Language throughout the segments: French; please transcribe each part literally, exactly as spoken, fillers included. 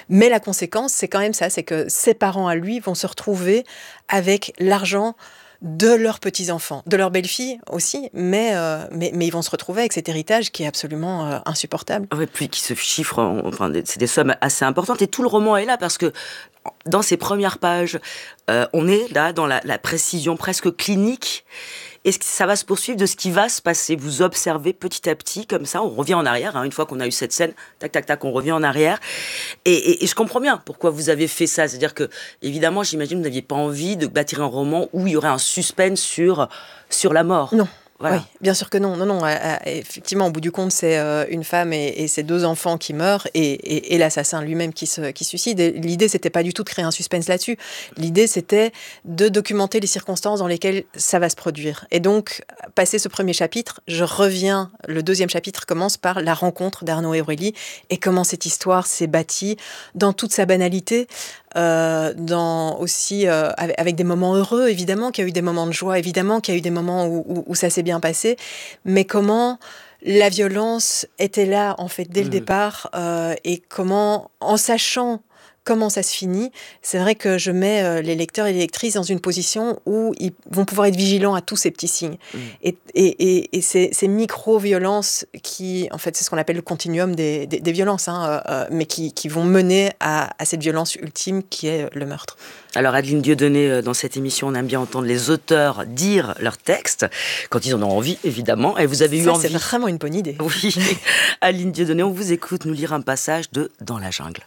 Mais la conséquence, c'est quand même ça, c'est que ses parents à lui vont se retrouver avec l'argent de leurs petits-enfants, de leur belle-fille aussi, mais, euh, mais, mais ils vont se retrouver avec cet héritage qui est absolument euh, insupportable. Oui, puis qui se chiffre, en- enfin, des- c'est des sommes assez importantes. Et tout le roman est là parce que dans ces premières pages, euh, on est là dans la, la précision presque clinique. Et ça va se poursuivre de ce qui va se passer. Vous observez petit à petit, comme ça, on revient en arrière. Hein, une fois qu'on a eu cette scène, tac, tac, tac, on revient en arrière. Et, et, et je comprends bien pourquoi vous avez fait ça. C'est-à-dire que, évidemment, j'imagine que vous n'aviez pas envie de bâtir un roman où il y aurait un suspense sur, sur la mort. Non. Voilà. Oui, bien sûr que non. Non, non. Euh, euh, effectivement, au bout du compte, c'est euh, une femme et, et ses deux enfants qui meurent et, et, et l'assassin lui-même qui se qui suicide. Et l'idée, c'était pas du tout de créer un suspense là-dessus. L'idée, c'était de documenter les circonstances dans lesquelles ça va se produire. Et donc, passé ce premier chapitre, je reviens. Le deuxième chapitre commence par la rencontre d'Arnaud et Aurélie et comment cette histoire s'est bâtie dans toute sa banalité. Euh, dans aussi euh, avec, avec des moments heureux, évidemment qu'il y a eu des moments de joie, évidemment qu'il y a eu des moments où, où, où ça s'est bien passé, mais comment la violence était là en fait dès mmh. le départ euh, et comment, en sachant comment ça se finit, c'est vrai que je mets euh, les lecteurs et les lectrices dans une position où ils vont pouvoir être vigilants à tous ces petits signes. Mmh. Et, et, et, et ces, ces micro-violences qui, en fait, c'est ce qu'on appelle le continuum des, des, des violences, hein, euh, mais qui, qui vont mener à, à cette violence ultime qui est le meurtre. Alors Adeline Dieudonné, dans cette émission, on aime bien entendre les auteurs dire leurs textes, quand ils en ont envie, évidemment. Et vous avez ça, eu envie... c'est vraiment une bonne idée. Oui. Adeline Dieudonné, on vous écoute nous lire un passage de Dans la jungle.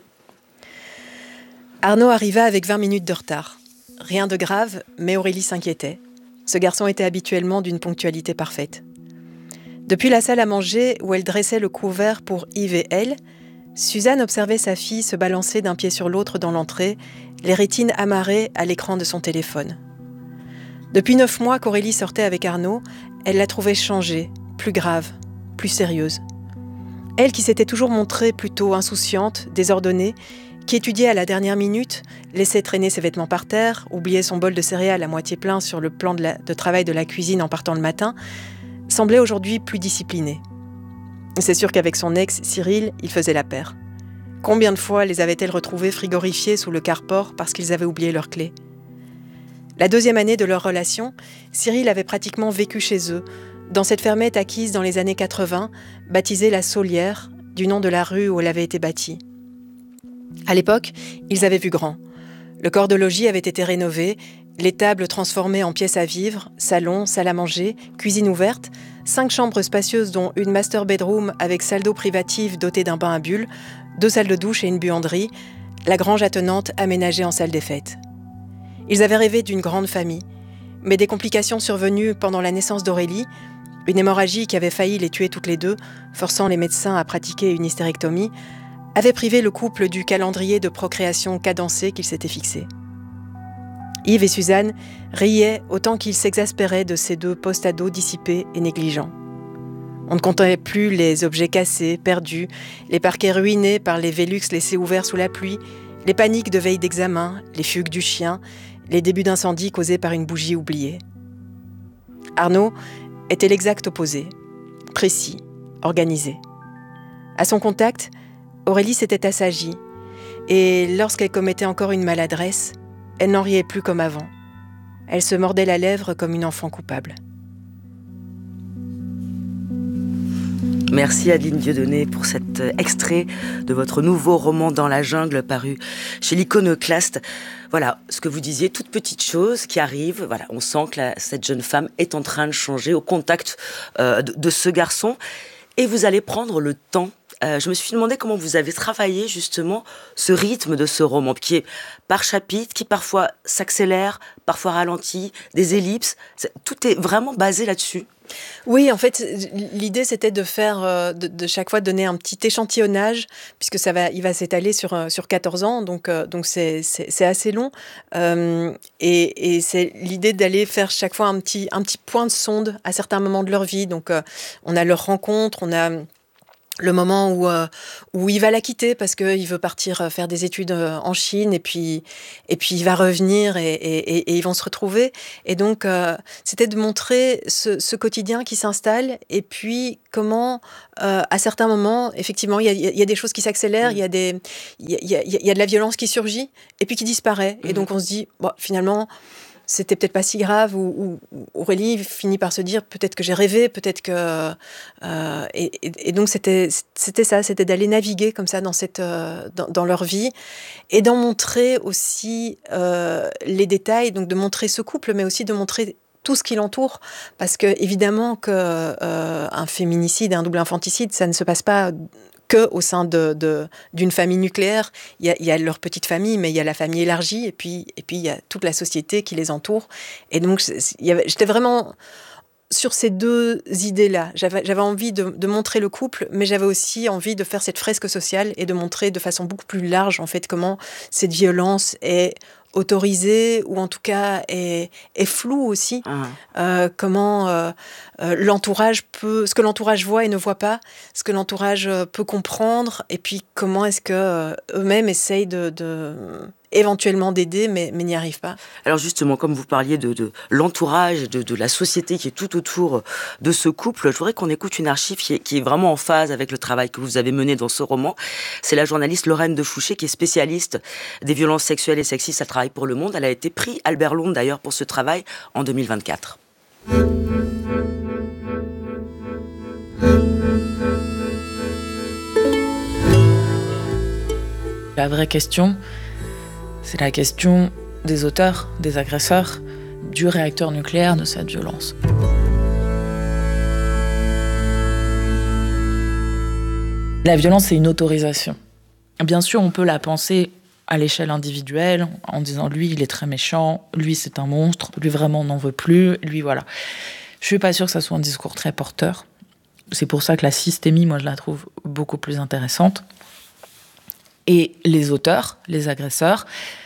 Arnaud arriva avec vingt minutes de retard. Rien de grave, mais Aurélie s'inquiétait. Ce garçon était habituellement d'une ponctualité parfaite. Depuis la salle à manger, où elle dressait le couvert pour Yves et elle, Suzanne observait sa fille se balancer d'un pied sur l'autre dans l'entrée, les rétines amarrées à l'écran de son téléphone. Depuis neuf mois qu'Aurélie sortait avec Arnaud, elle la trouvait changée, plus grave, plus sérieuse. Elle qui s'était toujours montrée plutôt insouciante, désordonnée, qui étudiait à la dernière minute, laissait traîner ses vêtements par terre, oubliait son bol de céréales à moitié plein sur le plan de, la, de travail de la cuisine en partant le matin, semblait aujourd'hui plus disciplinée. C'est sûr qu'avec son ex, Cyril, il faisait la paire. Combien de fois les avait-elle retrouvés frigorifiés sous le carport parce qu'ils avaient oublié leurs clés ? La deuxième année de leur relation, Cyril avait pratiquement vécu chez eux, dans cette fermette acquise dans les années quatre-vingts, baptisée la Saulière, du nom de la rue où elle avait été bâtie. À l'époque, ils avaient vu grand. Le corps de logis avait été rénové, les tables transformées en pièces à vivre, salon, salle à manger, cuisine ouverte, cinq chambres spacieuses dont une master bedroom avec salle d'eau privative dotée d'un bain à bulles, deux salles de douche et une buanderie, la grange attenante aménagée en salle des fêtes. Ils avaient rêvé d'une grande famille, mais des complications survenues pendant la naissance d'Aurélie, une hémorragie qui avait failli les tuer toutes les deux, forçant les médecins à pratiquer une hystérectomie, avait privé le couple du calendrier de procréation cadencé qu'il s'était fixé. Yves et Suzanne riaient autant qu'ils s'exaspéraient de ces deux post-ados dissipés et négligents. On ne comptait plus les objets cassés, perdus, les parquets ruinés par les Velux laissés ouverts sous la pluie, les paniques de veille d'examen, les fugues du chien, les débuts d'incendie causés par une bougie oubliée. Arnaud était l'exact opposé, précis, organisé. À son contact, Aurélie s'était assagie, et lorsqu'elle commettait encore une maladresse, elle n'en riait plus comme avant. Elle se mordait la lèvre comme une enfant coupable. Merci Adeline Dieudonné pour cet extrait de votre nouveau roman Dans la jungle paru chez l'Iconoclaste. Voilà, ce que vous disiez, toute petite chose qui arrive. Voilà, on sent que la, cette jeune femme est en train de changer au contact euh, de, de ce garçon. Et vous allez prendre le temps. Euh, je me suis demandé comment vous avez travaillé justement ce rythme de ce roman qui est par chapitre, qui parfois s'accélère, parfois ralentit, des ellipses. Tout est vraiment basé là-dessus. Oui, en fait, l'idée c'était de faire, euh, de, de chaque fois donner un petit échantillonnage, puisque ça va, il va s'étaler sur sur quatorze ans, donc euh, donc c'est c'est, c'est assez long, euh, et, et c'est l'idée d'aller faire chaque fois un petit un petit point de sonde à certains moments de leur vie. Donc euh, on a leur rencontre, on a le moment où, euh, où il va la quitter parce qu'il veut partir faire des études en Chine et puis, et puis il va revenir et, et, et ils vont se retrouver. Et donc, euh, c'était de montrer ce, ce quotidien qui s'installe et puis comment, euh, à certains moments, effectivement, il y a, il y a des choses qui s'accélèrent, mmh. il y a des, il y a, il y a, il y a de la violence qui surgit et puis qui disparaît. Mmh. Et donc, on se dit, bon, finalement, c'était peut-être pas si grave, ou, ou Aurélie finit par se dire peut-être que j'ai rêvé, peut-être que... Euh, et, et, et donc c'était, c'était ça, c'était d'aller naviguer comme ça dans, cette, euh, dans, dans leur vie, et d'en montrer aussi euh, les détails, donc de montrer ce couple, mais aussi de montrer tout ce qui l'entoure, parce que évidemment que euh, un féminicide, un double infanticide, ça ne se passe pas que au sein de, de, d'une famille nucléaire. Il y, a, il y a leur petite famille, mais il y a la famille élargie, et puis, et puis il y a toute la société qui les entoure. Et donc, il y avait, j'étais vraiment sur ces deux idées-là. J'avais, j'avais envie de, de montrer le couple, mais j'avais aussi envie de faire cette fresque sociale et de montrer de façon beaucoup plus large, en fait, comment cette violence est autorisée, ou en tout cas est, est floue aussi. Mmh. Euh, comment euh, euh, l'entourage peut, ce que l'entourage voit et ne voit pas, ce que l'entourage peut comprendre, et puis comment est-ce que euh, eux-mêmes essayent de, de éventuellement d'aider, mais, mais n'y arrivent pas. Alors justement, comme vous parliez de, de l'entourage, de, de la société qui est tout autour de ce couple, je voudrais qu'on écoute une archive qui est, qui est vraiment en phase avec le travail que vous avez mené dans ce roman. C'est la journaliste Lorraine de Fouché, qui est spécialiste des violences sexuelles et sexistes à Travail pour le Monde. Elle a été prix Albert Londres d'ailleurs pour ce travail en deux mille vingt-quatre. La vraie question, c'est la question des auteurs, des agresseurs, du réacteur nucléaire de cette violence. La violence, c'est une autorisation. Bien sûr, on peut la penser à l'échelle individuelle, en disant lui, il est très méchant, lui, c'est un monstre, lui, vraiment, on n'en veut plus, lui, voilà. Je suis pas sûre que ça soit un discours très porteur. C'est pour ça que la systémie, moi, je la trouve beaucoup plus intéressante. Et les auteurs, les agresseurs,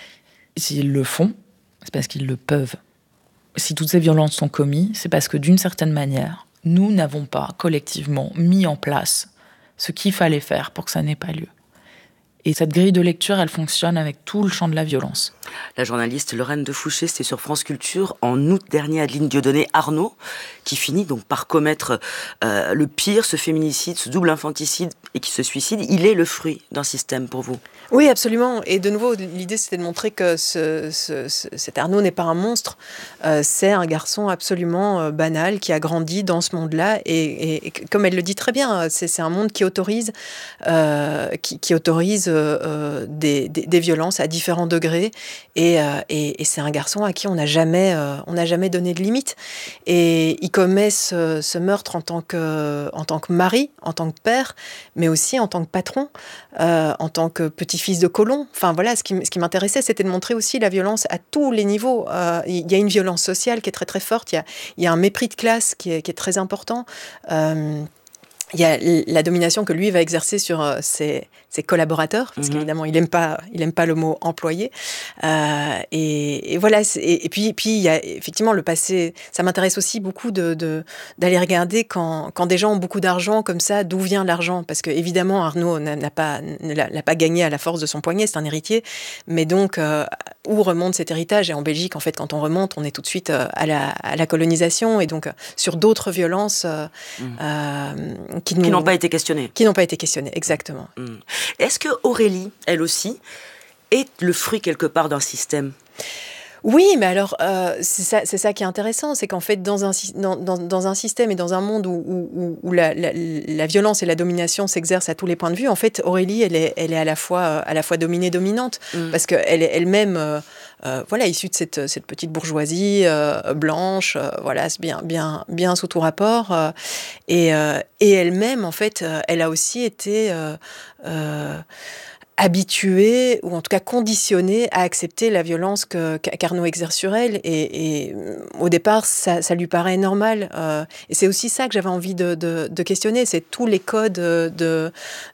s'ils le font, c'est parce qu'ils le peuvent. Si toutes ces violences sont commises, c'est parce que d'une certaine manière, nous n'avons pas collectivement mis en place ce qu'il fallait faire pour que ça n'ait pas lieu. Et cette grille de lecture, elle fonctionne avec tout le champ de la violence. La journaliste Lorraine de Fouché, c'était sur France Culture en août dernier, Adeline Dieudonné. Arnaud, qui finit donc par commettre euh, le pire, ce féminicide, ce double infanticide, et qui se suicide, il est le fruit d'un système pour vous. Oui, absolument. Et de nouveau, l'idée, c'était de montrer que ce, ce, ce, cet Arnaud n'est pas un monstre. Euh, c'est un garçon absolument euh, banal qui a grandi dans ce monde-là. Et, et, et comme elle le dit très bien, c'est, c'est un monde qui autorise, euh, qui, qui autorise euh, des, des, des violences à différents degrés. Et, euh, et, et c'est un garçon à qui on n'a jamais, euh, on n'a jamais donné de limite. Et il commet ce, ce meurtre en tant que, en tant que mari, en tant que père, mais aussi en tant que patron, euh, en tant que petit-fils de colon. Enfin voilà, ce qui, ce qui m'intéressait, c'était de montrer aussi la violence à tous les niveaux. Euh, il y a une violence sociale qui est très très forte, il y a, il y a un mépris de classe qui est, qui est très important. Euh, Il y a la domination que lui va exercer sur euh, ses, ses collaborateurs, parce mmh. qu'évidemment, il n'aime pas, il aime pas le mot employé. Euh, et, et voilà, et, et puis, et puis il y a effectivement le passé. Ça m'intéresse aussi beaucoup de, de, d'aller regarder quand, quand des gens ont beaucoup d'argent comme ça, d'où vient l'argent. Parce qu'évidemment, Arnaud n'a, n'a, pas, n'a, n'a pas gagné à la force de son poignet, c'est un héritier. Mais donc, euh, où remonte cet héritage ? Et en Belgique, en fait, quand on remonte, on est tout de suite euh, à, la, à la colonisation et donc euh, sur d'autres violences euh, mmh. euh, Qui, nous, qui n'ont pas été questionnées. Qui n'ont pas été questionnées, exactement. Mmh. Est-ce que Aurélie, elle aussi, est le fruit quelque part d'un système ? Oui, mais alors, euh, c'est, ça, c'est ça qui est intéressant, c'est qu'en fait, dans un, dans, dans, dans un système et dans un monde où, où, où la, la, la violence et la domination s'exercent à tous les points de vue, en fait, Aurélie, elle est, elle est à la fois, à la fois dominée, dominante, mmh. parce qu'elle est elle-même... Euh, Euh, voilà, issue de cette, cette petite bourgeoisie euh, blanche, euh, voilà, c'est bien, bien, bien sous tout rapport. Euh, et, euh, et elle-même, en fait, euh, elle a aussi été... Euh, euh, habituée, ou en tout cas conditionnée à accepter la violence que, qu'Arnaud exerce sur elle. Et, et au départ, ça, ça lui paraît normal. Euh, et c'est aussi ça que j'avais envie de, de, de questionner, c'est tous les codes, de,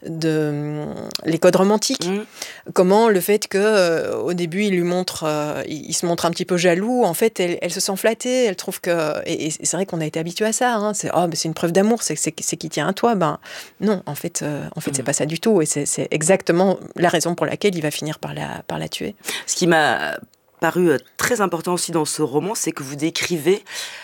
de, les codes romantiques. Mmh. Comment le fait qu'au euh, début, il lui montre, euh, il, il se montre un petit peu jaloux, en fait, elle, elle se sent flattée, elle trouve que... Et, et c'est vrai qu'on a été habitué à ça. Hein, c'est, oh, mais c'est une preuve d'amour, c'est, c'est, c'est qui tient à toi. Ben, non, en fait, euh, en fait mmh. c'est pas ça du tout. Et c'est, c'est exactement la raison pour laquelle il va finir par la, par la tuer. Ce qui m'a paru très important aussi dans ce roman, c'est que vous décrivez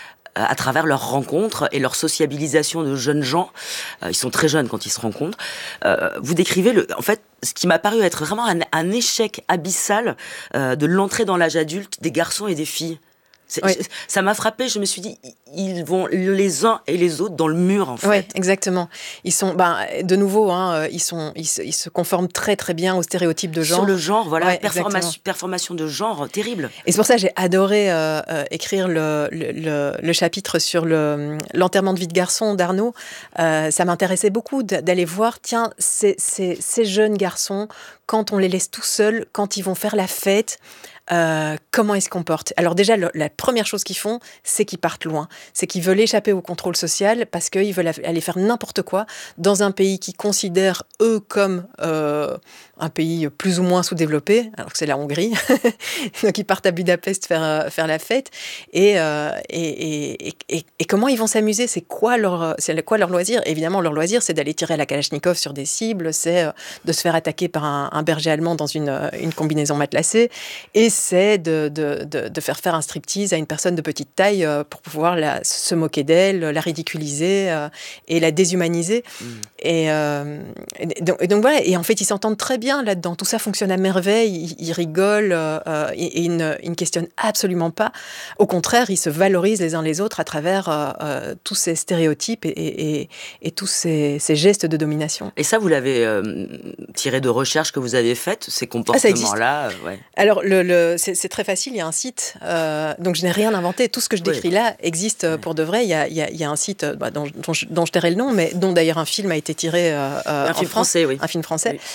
à travers leurs rencontres et leur sociabilisation de jeunes gens, euh, ils sont très jeunes quand ils se rencontrent, euh, vous décrivez, le, en fait, ce qui m'a paru être vraiment un, un échec abyssal euh, de l'entrée dans l'âge adulte des garçons et des filles. Oui. Ça m'a frappé, je me suis dit, ils vont les uns et les autres dans le mur, en fait. Oui, exactement. Ils sont, ben, de nouveau, hein, ils, sont, ils, se, ils se conforment très très bien aux stéréotypes de genre. Sur le genre, voilà, ouais, performation, performation de genre terrible. Et c'est pour ça que j'ai adoré euh, euh, écrire le, le, le, le chapitre sur le, l'enterrement de vie de garçon d'Arnaud. Euh, ça m'intéressait beaucoup d'aller voir, tiens, ces, ces, ces jeunes garçons, quand on les laisse tout seuls, quand ils vont faire la fête, Euh, comment ils se comportent. Alors déjà, le, la première chose qu'ils font, c'est qu'ils partent loin. C'est qu'ils veulent échapper au contrôle social parce qu'ils veulent aller faire n'importe quoi dans un pays qu'ils considèrent, eux, comme euh, un pays plus ou moins sous-développé, alors que c'est la Hongrie. Donc ils partent à Budapest faire, euh, faire la fête. Et, euh, et, et, et, et comment ils vont s'amuser? C'est quoi leur, c'est quoi leur loisir? Évidemment, leur loisir, c'est d'aller tirer à la Kalachnikov sur des cibles, c'est euh, de se faire attaquer par un, un berger allemand dans une, une combinaison matelassée. Et c'est de, de, de, de faire faire un striptease à une personne de petite taille euh, pour pouvoir la, se moquer d'elle, la ridiculiser euh, et la déshumaniser. Mmh. Et, euh, et, donc, et donc voilà, et en fait, ils s'entendent très bien là-dedans. Tout ça fonctionne à merveille, ils, ils rigolent euh, et, et ils, ne, ils ne questionnent absolument pas. Au contraire, ils se valorisent les uns les autres à travers euh, euh, tous ces stéréotypes et, et, et, et tous ces, ces gestes de domination. Et ça, vous l'avez euh, tiré de recherches que vous avez faites, ces comportements-là? Ah, ouais. Alors, le, le C'est, c'est très facile, il y a un site, euh, donc je n'ai rien inventé, tout ce que je décris oui. là existe oui. pour de vrai, il y a, il y a, il y a un site bah, dont, dont, je, dont je tairai le nom, mais dont d'ailleurs un film a été tiré euh, un en film France, français, oui. un film français, oui.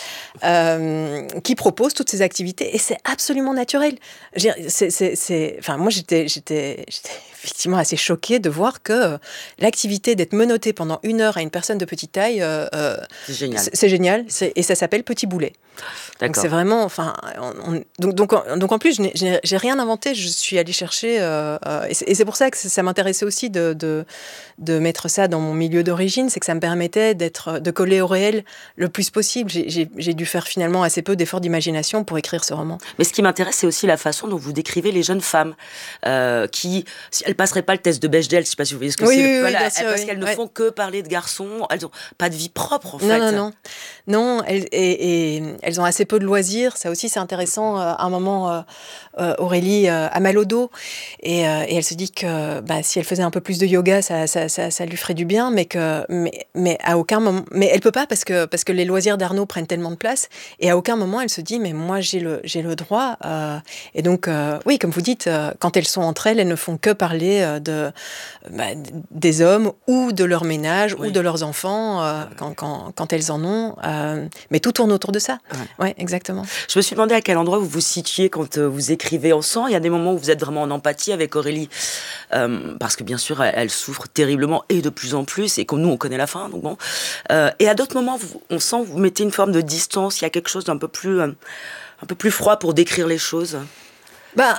euh, qui propose toutes ces activités, et c'est absolument naturel. C'est, c'est, c'est, enfin, moi j'étais, j'étais, j'étais effectivement assez choquée de voir que euh, l'activité d'être menotté pendant une heure à une personne de petite taille, euh, euh, c'est génial, c'est, c'est génial c'est, et ça s'appelle Petit Boulet. Donc c'est vraiment, enfin, on, on, donc, donc, donc en plus, je n'ai, j'ai, j'ai rien inventé, je suis allée chercher, euh, euh, et, c'est, et c'est pour ça que ça m'intéressait aussi de, de, de mettre ça dans mon milieu d'origine, c'est que ça me permettait d'être, de coller au réel le plus possible. J'ai, j'ai, j'ai dû faire finalement assez peu d'efforts d'imagination pour écrire ce roman. Mais ce qui m'intéresse, c'est aussi la façon dont vous décrivez les jeunes femmes, euh, qui, si elles passeraient pas le test de Bechdel, je sais pas si vous voyez ce que oui, c'est, oui, voilà, oui, elles, sûr, parce oui. qu'elles ne ouais. font que parler de garçons, elles ont pas de vie propre en fait. Non, non, non. Non, elles, et, et elles ont assez peu de loisirs. Ça aussi, c'est intéressant. À un moment, euh, euh, Aurélie euh, a mal au dos et, euh, et elle se dit que bah, si elle faisait un peu plus de yoga, ça, ça, ça, ça lui ferait du bien, mais que, mais, mais à aucun moment, mais elle peut pas parce que parce que les loisirs d'Arnaud prennent tellement de place. Et à aucun moment, elle se dit mais moi j'ai le j'ai le droit. Euh, et donc euh, oui, comme vous dites, euh, quand elles sont entre elles, elles ne font que parler euh, de bah, des hommes ou de leur ménage oui. ou de leurs enfants euh, quand, quand quand elles en ont. Euh, mais tout tourne autour de ça. Ouais. ouais, exactement. Je me suis demandé à quel endroit vous vous situiez quand euh, vous écrivez. On sent, il y a des moments où vous êtes vraiment en empathie avec Aurélie, euh, parce que bien sûr, elle, elle souffre terriblement et de plus en plus, et comme nous, on connaît la fin, donc bon. Euh, et à d'autres moments, vous, on sent que vous mettez une forme de distance, il y a quelque chose d'un peu plus, euh, un peu plus froid pour décrire les choses. Bah,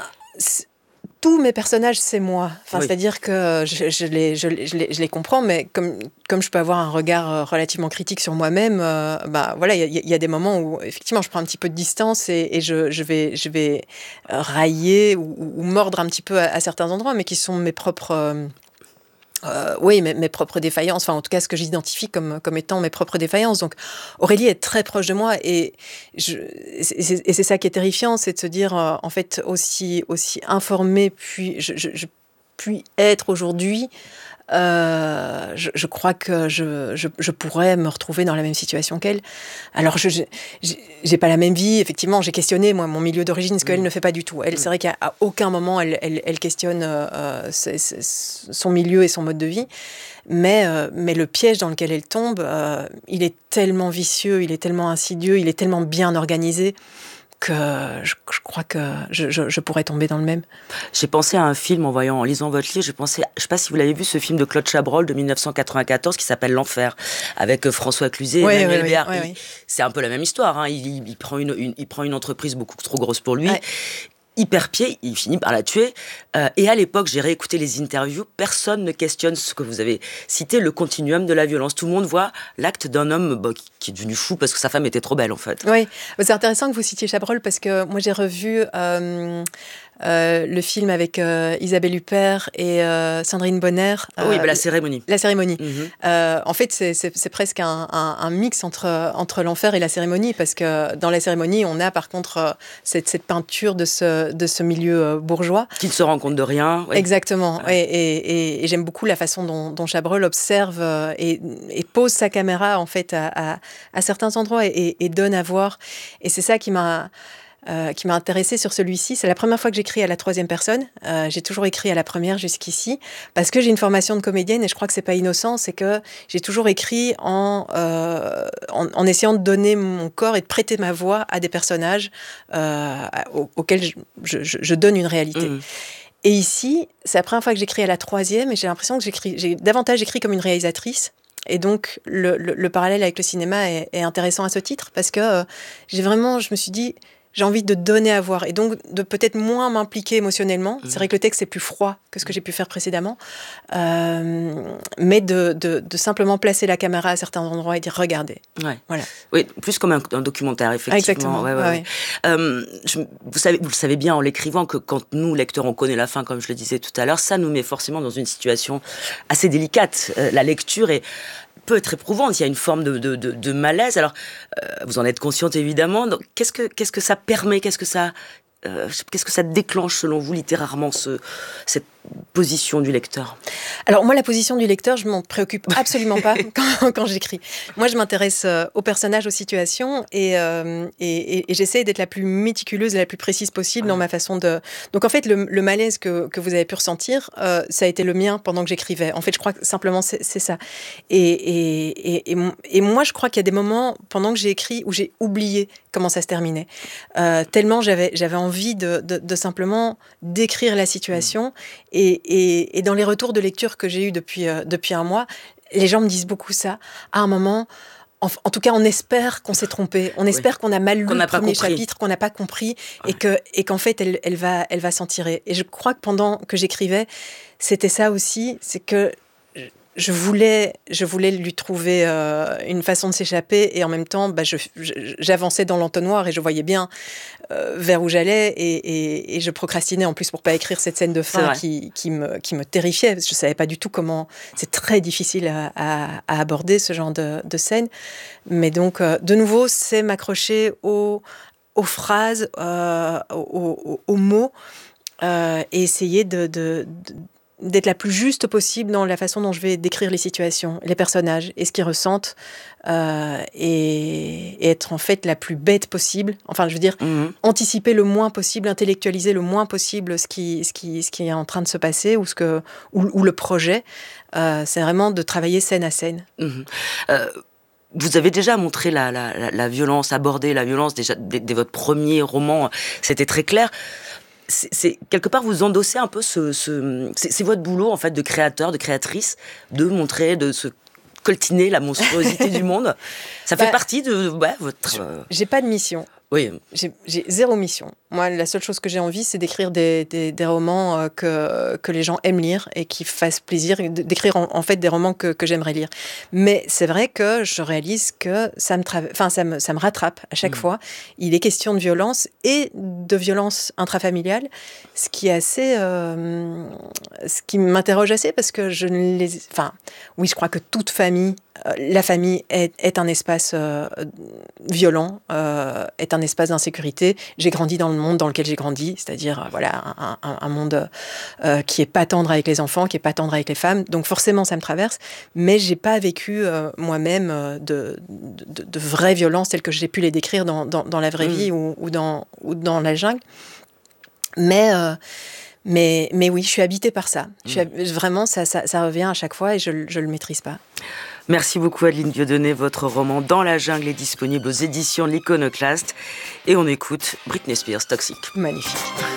tous mes personnages, c'est moi. Enfin, oui. C'est-à-dire que je, je, les, je, je, les, je les comprends, mais comme, comme je peux avoir un regard relativement critique sur moi-même, euh, bah, voilà, il y, y a des moments où, effectivement, je prends un petit peu de distance et, et je, je, vais, je vais railler ou, ou mordre un petit peu à, à certains endroits, mais qui sont mes propres... Euh, Euh, oui, mes, mes propres défaillances, enfin en tout cas ce que j'identifie comme, comme étant mes propres défaillances. Donc Aurélie est très proche de moi et, je, et, c'est, et c'est ça qui est terrifiant, c'est de se dire euh, en fait aussi, aussi informée puis je, je, je puis être aujourd'hui, euh, je, je crois que je, je, je pourrais me retrouver dans la même situation qu'elle. Alors, je j'ai pas la même vie, effectivement, j'ai questionné, moi, mon milieu d'origine, ce qu'elle mmh. ne fait pas du tout. Elle, mmh. c'est vrai qu'à aucun moment, elle, elle, elle questionne euh, c'est, c'est son milieu et son mode de vie. Mais, euh, mais le piège dans lequel elle tombe, euh, il est tellement vicieux, il est tellement insidieux, il est tellement bien organisé que je, je crois que je, je, je pourrais tomber dans le même. J'ai pensé à un film en voyant, en lisant votre livre, j'ai pensé, je ne sais pas si vous l'avez vu, ce film de Claude Chabrol de dix-neuf cent quatre-vingt-quatorze qui s'appelle L'Enfer, avec François Cluzet oui, et Emmanuel oui, Béard. oui, oui, oui. C'est un peu la même histoire, hein. il, il, il, prend une, une, il prend une entreprise beaucoup trop grosse pour lui. Ouais. Il perd pied, il finit par la tuer. Euh, et à l'époque, j'ai réécouté les interviews, personne ne questionne ce que vous avez cité, le continuum de la violence. Tout le monde voit l'acte d'un homme bah, qui, qui est devenu fou parce que sa femme était trop belle, en fait. Oui, c'est intéressant que vous citiez Chabrol parce que moi, j'ai revu euh, euh, le film avec euh, Isabelle Huppert et euh, Sandrine Bonner. Euh, oui, bah, La Cérémonie. La Cérémonie. Mm-hmm. Euh, en fait, c'est, c'est, c'est presque un, un, un mix entre, entre l'enfer et La Cérémonie parce que dans La Cérémonie, on a par contre cette, cette peinture de ce, de ce milieu bourgeois. Qui ne se rend compte de rien. Oui. Exactement. Ouais. Et, et, et, et j'aime beaucoup la façon dont, dont Chabrol observe et, et pose sa caméra en fait à, à, à certains endroits et, et, et donne à voir. Et c'est ça qui m'a... Euh, qui m'a intéressée sur celui-ci. C'est la première fois que j'écris à la troisième personne. Euh, j'ai toujours écrit à la première jusqu'ici parce que j'ai une formation de comédienne et je crois que c'est pas innocent. C'est que j'ai toujours écrit en, euh, en, en essayant de donner mon corps et de prêter ma voix à des personnages euh, aux, auxquels je, je, je donne une réalité. Mmh. Et ici, c'est la première fois que j'écris à la troisième et j'ai l'impression que j'écris, j'ai davantage écrit comme une réalisatrice. Et donc, le, le, le parallèle avec le cinéma est, est intéressant à ce titre parce que euh, j'ai vraiment, je me suis dit, j'ai envie de donner à voir et donc de peut-être moins m'impliquer émotionnellement. Mmh. C'est vrai que le texte est plus froid que ce que j'ai pu faire précédemment, euh, mais de, de, de simplement placer la caméra à certains endroits et dire regardez. Ouais. Voilà. Oui, plus comme un, un documentaire effectivement. Exactement. Ouais, ouais, ouais, ouais. Euh, je, vous savez, vous le savez bien en l'écrivant que quand nous lecteurs on connaît la fin, comme je le disais tout à l'heure, ça nous met forcément dans une situation assez délicate. Euh, la lecture est peut être éprouvante, il y a une forme de, de, de, de malaise. Alors, euh, vous en êtes consciente évidemment. Donc, qu'est-ce que, qu'est-ce que ça permet, qu'est-ce que ça, euh, qu'est-ce que ça déclenche selon vous littérairement ce, cette position du lecteur? Alors moi, la position du lecteur, je m'en préoccupe absolument pas quand, quand j'écris. Moi, je m'intéresse euh, aux personnages, aux situations, et, euh, et, et, et j'essaie d'être la plus méticuleuse et la plus précise possible dans ma façon de... Donc en fait, le, le malaise que, que vous avez pu ressentir, euh, ça a été le mien pendant que j'écrivais. En fait, je crois que simplement, c'est, c'est ça. Et, et, et, et, et moi, je crois qu'il y a des moments, pendant que j'ai écrit, où j'ai oublié comment ça se terminait. Euh, tellement j'avais, j'avais envie de, de, de simplement décrire la situation. Mmh. Et, et, et dans les retours de lecture que j'ai eus depuis, euh, depuis un mois, les gens me disent beaucoup ça. À un moment, en, en tout cas, on espère qu'on s'est trompé. On espère oui. qu'on a mal lu le premier chapitre, qu'on n'a pas compris, ouais. et, que, et qu'en fait, elle, elle, va, elle va s'en tirer. Et je crois que pendant que j'écrivais, c'était ça aussi, c'est que je voulais, je voulais lui trouver euh, une façon de s'échapper et en même temps, bah, je, je, j'avançais dans l'entonnoir et je voyais bien euh, vers où j'allais et, et, et je procrastinais en plus pour pas écrire cette scène de fin qui, qui, me, qui me terrifiait. Je savais pas du tout comment... C'est très difficile à, à, à aborder ce genre de, de scène. Mais donc, euh, de nouveau, c'est m'accrocher aux, aux phrases, euh, aux, aux, aux mots euh, et essayer de... de, de d'être la plus juste possible dans la façon dont je vais décrire les situations, les personnages et ce qu'ils ressentent, euh, et, et être en fait la plus bête possible. Enfin, je veux dire, mmh. anticiper le moins possible, intellectualiser le moins possible ce qui, ce qui, ce qui est en train de se passer ou, ce que, ou, ou le projet. Euh, c'est vraiment de travailler scène à scène. Mmh. Euh... Vous avez déjà montré la, la, la, la violence, abordé la violence déjà dès, dès votre premier roman, c'était très clair. C'est, c'est quelque part vous endossez un peu ce, ce c'est, c'est votre boulot en fait de créateur, de créatrice, de montrer, de se coltiner la monstruosité du monde. Ça fait bah, partie de ouais, votre. J'ai pas de mission. Oui. J'ai, j'ai zéro mission. Moi, la seule chose que j'ai envie, c'est d'écrire des, des, des romans euh, que, que les gens aiment lire et qui fassent plaisir, d'écrire en, en fait des romans que, que j'aimerais lire. Mais c'est vrai que je réalise que ça me, tra- enfin, ça me, ça me rattrape à chaque mmh. fois. Il est question de violence et de violence intrafamiliale, ce qui est assez... Euh, ce qui m'interroge assez parce que je ne les... Enfin, oui, je crois que toute famille, euh, la famille est, est un espace euh, violent, euh, est un un espace d'insécurité. J'ai grandi dans le monde dans lequel j'ai grandi, c'est-à-dire euh, voilà, un, un, un monde euh, qui est pas tendre avec les enfants, qui est pas tendre avec les femmes. Donc forcément, ça me traverse. Mais j'ai pas vécu euh, moi-même euh, de, de, de vraies violences telles que j'ai pu les décrire dans, dans, dans la vraie mmh. vie ou, ou, dans, ou dans la jungle. Mais... Euh, Mais, mais oui, je suis habitée par ça. Je suis, vraiment, ça, ça, ça revient à chaque fois et je ne le maîtrise pas. Merci beaucoup Adeline Dieudonné. Votre roman Dans la jungle est disponible aux éditions L'Iconoclaste. Et on écoute Britney Spears, Toxic. Magnifique.